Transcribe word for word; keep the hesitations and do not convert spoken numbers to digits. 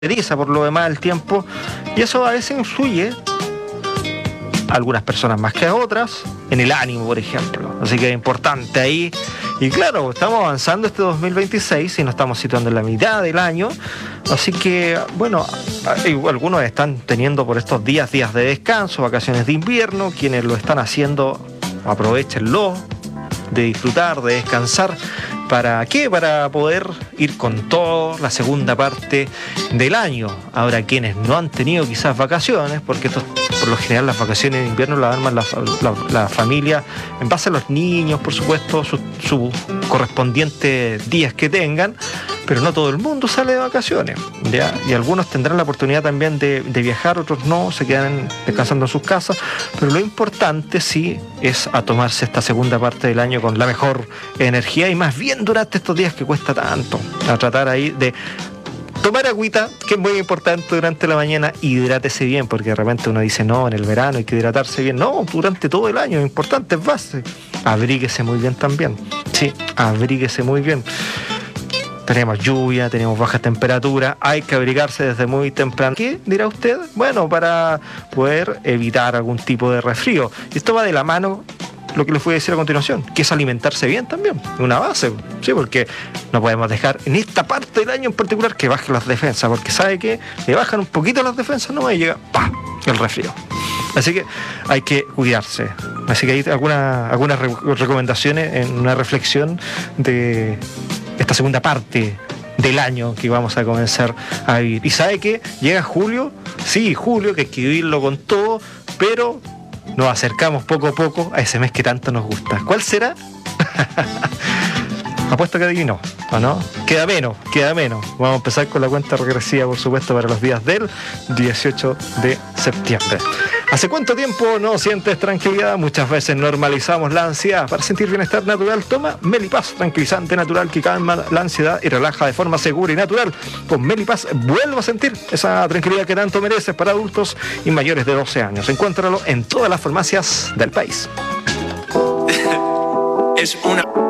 caracteriza por lo demás el tiempo, y eso a veces influye a algunas personas más que a otras en el ánimo, por ejemplo. Así que es importante ahí. Y claro, estamos avanzando este dos mil veintiséis y nos estamos situando en la mitad del año. Así que, bueno, algunos están teniendo por estos días días de descanso, vacaciones de invierno. Quienes lo están haciendo, aprovechenlo de disfrutar, de descansar. ¿Para qué? Para poder ir con todo la segunda parte del año. Ahora, quienes no han tenido quizás vacaciones, porque esto, por lo general las vacaciones de invierno las arman la, la, la familia en base a los niños, por supuesto, sus su correspondientes días que tengan, pero no todo el mundo sale de vacaciones, ¿ya? Y algunos tendrán la oportunidad también de, de viajar, otros no, se quedan descansando en sus casas, pero lo importante sí es a tomarse esta segunda parte del año con la mejor energía y más bien durante estos días que cuesta tanto, a tratar ahí de tomar agüita, que es muy importante durante la mañana, hidrátese bien, porque de repente uno dice, no, en el verano hay que hidratarse bien. No, durante todo el año, es importante, es base. Abríguese muy bien también. Sí, abríguese muy bien. Tenemos lluvia, tenemos baja temperatura, hay que abrigarse desde muy temprano. ¿Qué dirá usted? Bueno, para poder evitar algún tipo de resfrío. Y esto va de la mano lo que les voy a decir a continuación, que es alimentarse bien también, una base, sí, porque no podemos dejar en esta parte del año en particular que bajen las defensas, porque sabe que le bajan un poquito las defensas, no me llega ¡pah! El resfrío. Así que hay que cuidarse. Así que hay algunas algunas re- recomendaciones en una reflexión de esta segunda parte del año que vamos a comenzar a vivir. Y sabe que llega julio, sí, julio, que hay que vivirlo con todo, pero nos acercamos poco a poco a ese mes que tanto nos gusta. ¿Cuál será? Apuesto que adivinó, ¿o no? Queda menos, queda menos. Vamos a empezar con la cuenta regresiva, por supuesto, para los días del dieciocho de septiembre. ¿Hace cuánto tiempo no sientes tranquilidad? Muchas veces normalizamos la ansiedad. Para sentir bienestar natural, toma Melipaz, tranquilizante natural que calma la ansiedad y relaja de forma segura y natural. Con Melipaz vuelvo a sentir esa tranquilidad que tanto mereces para adultos y mayores de doce años. Encuéntralo en todas las farmacias del país. Es una...